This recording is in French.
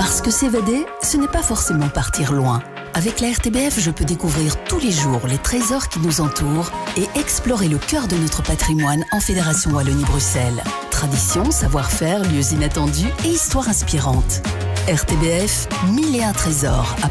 Parce que s'évader, ce n'est pas forcément partir loin. Avec la RTBF, je peux découvrir tous les jours les trésors qui nous entourent et explorer le cœur de notre patrimoine en Fédération Wallonie-Bruxelles. Tradition, savoir-faire, lieux inattendus et histoires inspirantes. RTBF, 1001 trésors.